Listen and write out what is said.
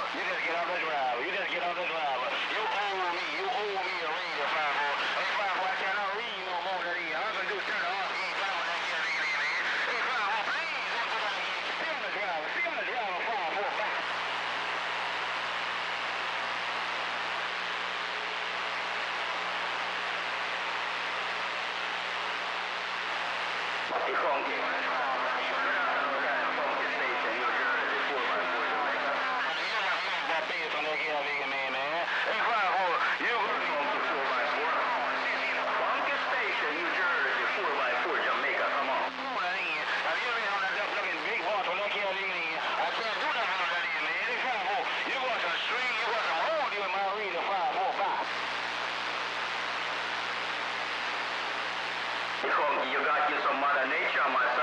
You just get on the driver. You just get on the driver. You owe me. You owe me a radio 5-4. Hey, 5-4, I cannot read no more than that. I'm going to do turn it off. Hey, 5-4, that can't read it, man. Hey, 5-4, please don't do that again. Stay on the driver. Stay on the driver, 5-4, back. Hey, funky. You got you some Mother Nature, my son.